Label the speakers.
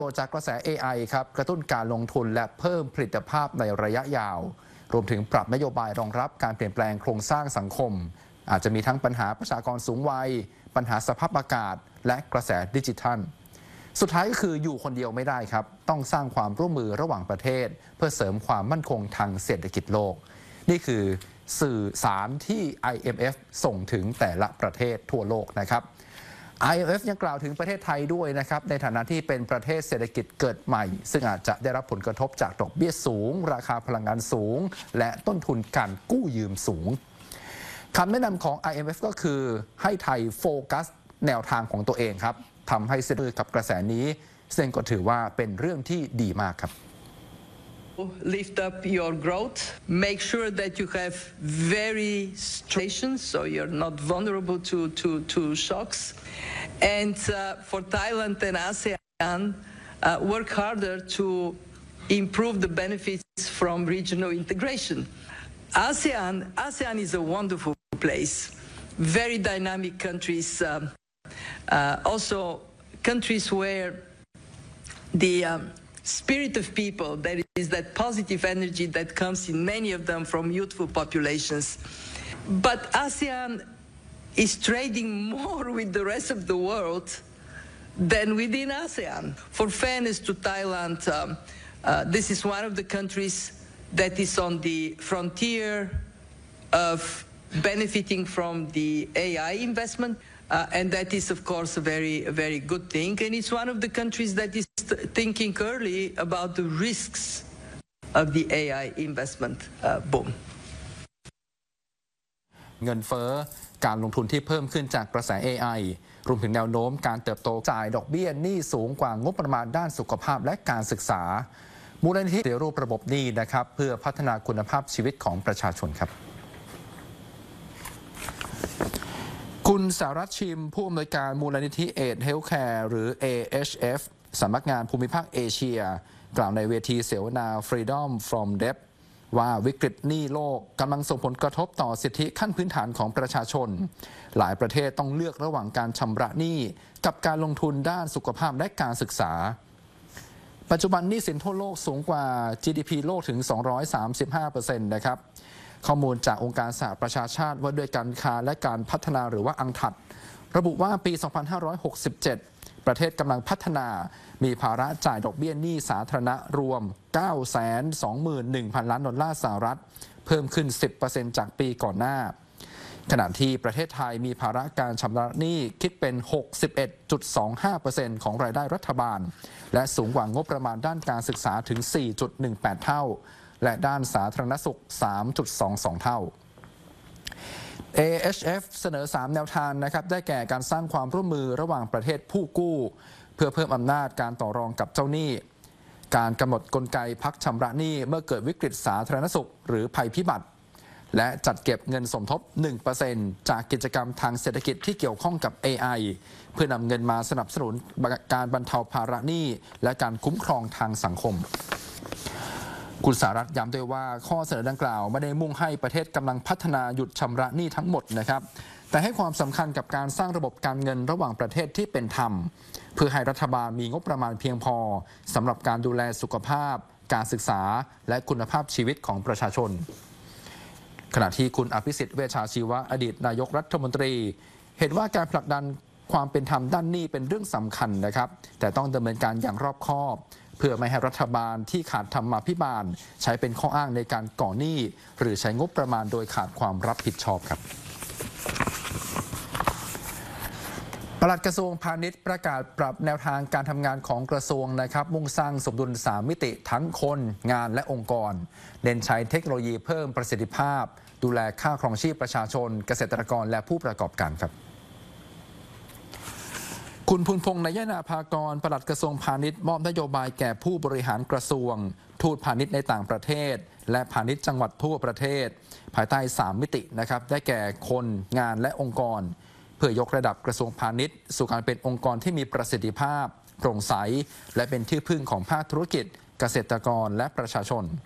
Speaker 1: จากกระแส AI ครับกระตุ้นการลงทุนและเพิ่มผลิตภาพในระยะยาวรวมถึงปรับนโยบายรองรับการเปลี่ยนแปลงโครงสร้างสังคมอาจจะมีทั้งปัญหาประชากรสูงวัยปัญหาสภาพอากาศและกระแสดิจิทัลสุดท้ายก็คืออยู่คนเดียวไม่ได้ครับต้องสร้างความร่วมมือระหว่างประเทศเพื่อเสริมความมั่นคงทางเศรษฐกิจโลกนี่คือสื่อสารที่ IMF ส่งถึงแต่ละประเทศทั่วโลกนะครับ IMF ยังกล่าวถึงประเทศไทยด้วยนะครับในฐานะที่เป็นประเทศเศรษฐกิจเกิดใหม่ซึ่งอาจจะได้รับผลกระทบจากดอกเบี้ยสูงราคาพลังงานสูงและต้นทุนการกู้ยืมสูงคำแนะนำของ IMF ก็คือให้ไทยโฟกัสแนวทางของตัวเองครับทำให้เสด็จกับกระแสนี้ซึ่งก็ถือว่าเป็นเรื่องที่ดีมากครับ
Speaker 2: Lift up your growth, make sure that you have very strong so you're not vulnerable to shocks. And for Thailand and ASEAN, work harder to improve the benefits from regional integration. ASEAN is a wonderful place, very dynamic countries, also countries where the spirit of people, there is that positive energy that comes in many of them from youthful populations. But ASEAN is trading more with the rest of the world than within ASEAN. For fairness to Thailand, this is one of the countries that is on the frontier of benefiting from the AI investment. And that is, of course, a very good thing. And it's one of the countries that is thinking early about the risks of the AI investment boom.
Speaker 1: เงินเฟ้อการลงทุนที่เพิ่มขึ้นจากกระแส AI รวมถึงแนวโน้มการเติบโตจ่ายดอกเบี้ยหนี้สูงกว่างบประมาณด้านสุขภาพและการศึกษามูลนิธิปฏิรูประบบหนี้นะครับเพื่อพัฒนาคุณภาพชีวิตของประชาชนครับคุณสารัตน์ชิมผู้อำนวยการมูลนิธิเอดเฮลท์แคร์หรือ AHF สำนักงานภูมิภาคเอเชียกล่าวในเวทีเสวนา Freedom from Debt ว่าวิกฤตหนี้โลกกำลังส่งผลกระทบต่อสิทธิขั้นพื้นฐานของประชาชนหลายประเทศต้องเลือกระหว่างการชำระหนี้กับการลงทุนด้านสุขภาพและการศึกษาปัจจุบันหนี้สินทั่วโลกสูงกว่า GDP โลกถึง 235% นะครับข้อมูลจากองค์การสหประชาชาติว่าด้วยการค้าและการพัฒนาหรือว่าอังถัดระบุว่าปี 2567 ประเทศกำลังพัฒนามีภาระจ่ายดอกเบี้ยหนี้สาธารณะรวม 921,000 ล้านดอลลาร์สหรัฐเพิ่มขึ้น 10% จากปีก่อนหน้าขณะที่ประเทศไทยมีภาระการชำระหนี้คิดเป็น 61.25% ของรายได้รัฐบาลและสูงกว่างบประมาณด้านการศึกษาถึง 4.18 เท่าและด้านสาธารณสุข 3.22 เท่า AHF เสนอ 3 แนวทางนะครับได้แก่การสร้างความร่วมมือระหว่างประเทศผู้กู้เพื่อเพิ่มอำนาจการต่อรองกับเจ้าหนี้การกำหนดกลไกพักชำระหนี้เมื่อเกิดวิกฤตสาธารณสุขหรือภัยพิบัติและจัดเก็บเงินสมทบ 1% จากกิจกรรมทางเศรษฐกิจที่เกี่ยวข้องกับ AI เพื่อนำเงินมาสนับสนุนการบรรเทาภาระหนี้และการคุ้มครองทางสังคมคุณสารัตน์ย้ำด้วยว่าข้อเสนอดังกล่าวไม่ได้มุ่งให้ประเทศกำลังพัฒนาหยุดชำระหนี้ทั้งหมดนะครับแต่ให้ความสำคัญกับการสร้างระบบการเงินระหว่างประเทศที่เป็นธรรมเพื่อให้รัฐบาลมีงบประมาณเพียงพอสำหรับการดูแลสุขภาพการศึกษาและคุณภาพชีวิตของประชาชนขณะที่คุณอภิสิทธิ์เวชชาชีวะอดีตนายกรัฐมนตรีเห็นว่าการผลักดันความเป็นธรรมด้านหนี้เป็นเรื่องสำคัญนะครับแต่ต้องดำเนินการอย่างรอบคอบเพื่อไม่ให้รัฐบาลที่ขาดธรรมาภิบาลใช้เป็นข้ออ้างในการก่อหนี้หรือใช้งบประมาณโดยขาดความรับผิดชอบครับปลัดกระทรวงพาณิชย์ประกาศปรับแนวทางการทำงานของกระทรวงนะครับมุ่งสร้างสมดุล3มิติทั้งคนงานและองค์กรเน้นใช้เทคโนโลยีเพิ่มประสิทธิภาพดูแลค่าครองชีพประชาชนเกษตรกรและผู้ประกอบการครับคุณภูนพงษ์ นายนาภากรปลัดกระทรวงพาณิชย์มอบนโยบายแก่ผู้บริหารกระทรวงทูตพาณิชย์ในต่างประเทศและพาณิชย์จังหวัดทั่วประเทศภายใต้3มิตินะครับได้แก่คนงานและองค์กรเพื่อยกระดับกระทรวงพาณิชย์สู่การเป็นองค์กรที่มีประสิทธิภาพโปร่งใสและเป็นที่พึ่งของภาคธุรกิจเกษตรกรและประชาชน